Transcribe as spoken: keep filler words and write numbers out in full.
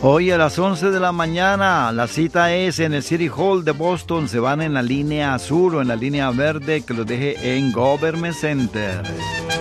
Hoy a las once de la mañana, la cita es en el City Hall de Boston. Se van en la línea azul o en la línea verde que los deje en Government Center.